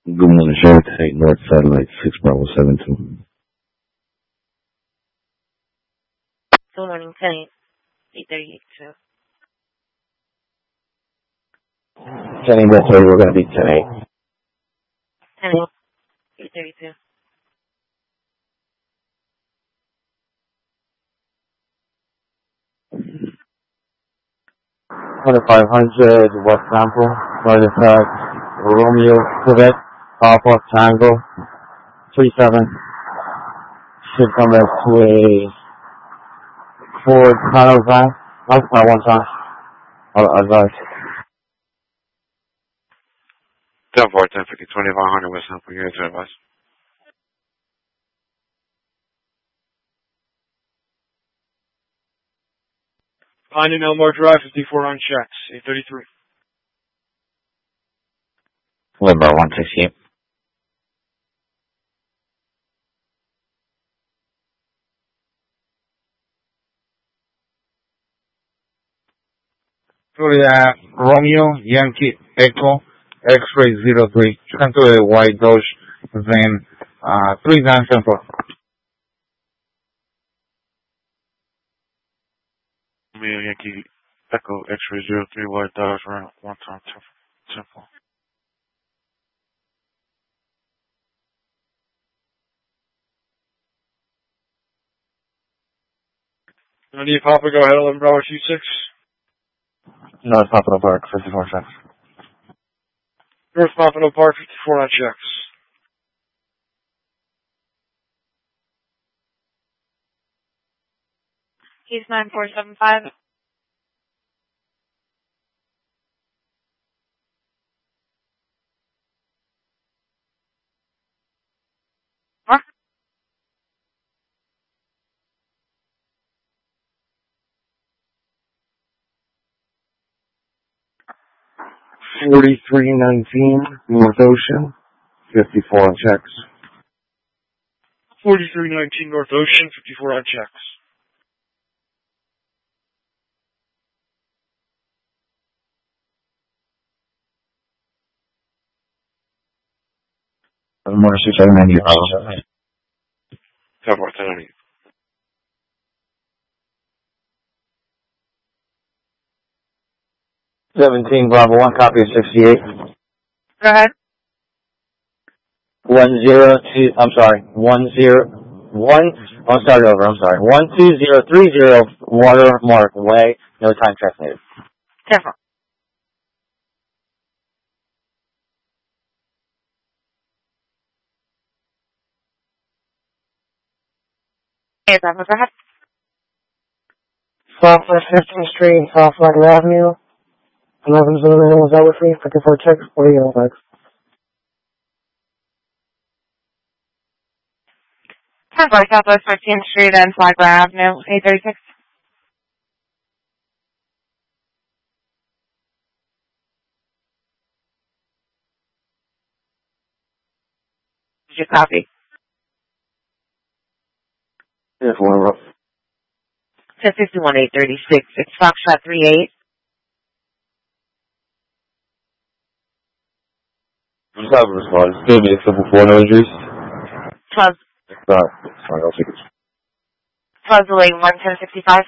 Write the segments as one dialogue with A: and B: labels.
A: Good morning, Sherry. Take North Satellite 6 Bravo 72.
B: Good morning, 10-8, 8:38.
A: 10 8, we're going to be 10 8.
B: 10-8, 8:32.
A: West Sample, right attack, Romeo, Quebec, Papa, Tango, 37. Should come back to a Ford Caravan. That's my one time. I'll advise.
C: 10-4, 10-50, 2500 West Sample, you're to advise.
D: Pine and Elmore Drive, 54 on checks, 833.
A: Limbo 168.
E: Florida Romeo Yankee Echo X-Ray 03. Come to a white Dodge van 3974.
C: Romeo Yankee Echo X-Ray 03 White Dodge around 1 time 10-4.
D: Need Papa, go ahead, 11 Bravo 26.
A: North Pompano Park, 54 checks.
D: North Pompano Park, 54 on checks.
B: He's 9475. What?
A: $43.19 North Ocean, 54 on checks.
D: 4319 North Ocean, 54 on checks.
A: More 690.
C: 10-4, 10-8.
A: 17 Bravo 1, copy of 68.
B: Go ahead.
A: 102, I'm sorry, 101, I'll start over, I'm sorry. 12030 Watermark Way, no time check needed.
B: 10-4. Hey, Papa, go ahead.
F: Southwest 15th Street, South Flagler Avenue. 11 was that with me? 54 checks, 40 bags.
B: 10-4, Southwest 15th Street and Flagler Avenue, 836. Did you copy?
A: Yes, one rough.
B: 1051, 836. It's Foxtrot 38.
A: Just have a response. Give me a simple 4 no injuries.
B: 12,
A: Sorry, I'll take it.
B: 12 delay, 11065.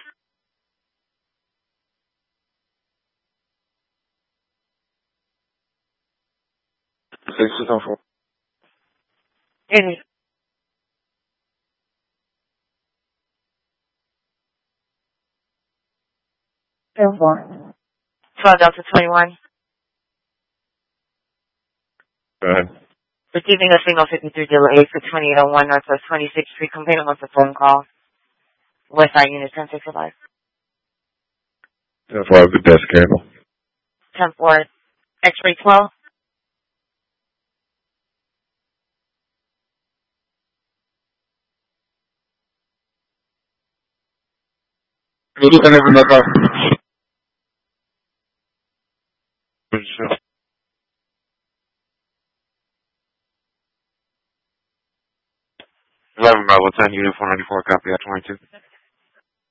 B: In
F: 10-4.
B: 12 Delta 21.
A: Go ahead.
B: Receiving a signal 53 delay for 2801 Northwest 26th Street. Complainant wants a phone call. Westside Unit 1065.
A: 10-4, good desk, Campbell.
B: 10-4. X-ray 12.
E: Good evening, everybody.
C: 11 Bravo 10, Unit 494, copy at 22.